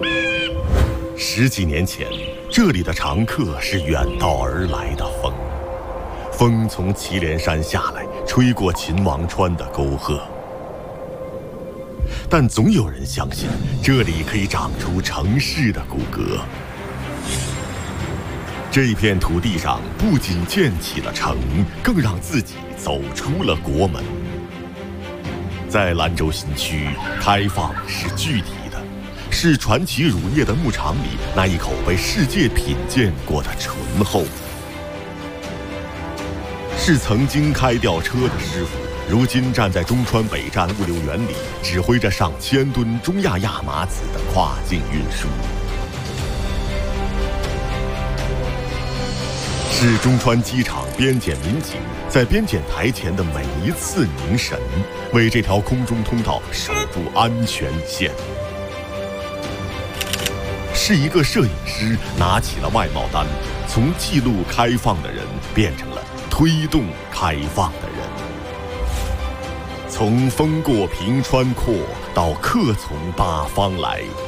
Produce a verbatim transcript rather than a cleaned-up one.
十几年前，这里的常客是远道而来的风。风从祁连山下来，吹过秦王川的沟壑。但总有人相信，这里可以长出城市的骨骼。这片土地上不仅建起了城，更让自己走出了国门。在兰州新区，开放是具体的，是传奇乳业的牧场里那一口被世界品鉴过的醇厚，是曾经开吊车的师傅，如今站在中川北站物流园里，指挥着上千吨中亚亚麻籽的跨境运输。是中川机场边检民警在边检台前的每一次凝神，为这条空中通道守住安全线。是一个摄影师拿起了外贸单，从记录开放的人变成了推动开放的人。从风过平川阔到客从八方来，